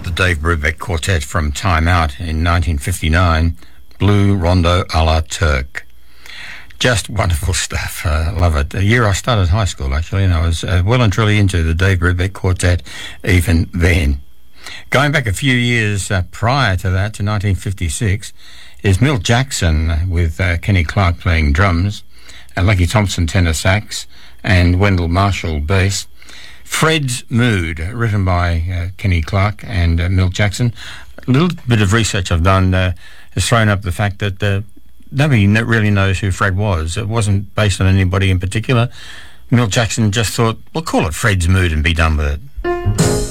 the Dave Brubeck Quartet from Time Out in 1959, Blue Rondo a la Turk. Just wonderful stuff. I love it. The year I started high school, actually, and I was well and truly into the Dave Brubeck Quartet even then. Going back a few years prior to that, to 1956, is Milt Jackson with Kenny Clarke playing drums, Lucky Thompson tenor sax, and Wendell Marshall bass. Fred's Mood, written by Kenny Clarke and Milt Jackson. A little bit of research I've done has thrown up the fact that nobody really knows who Fred was. It wasn't based on anybody in particular. Milt Jackson just thought, well, call it Fred's Mood and be done with it.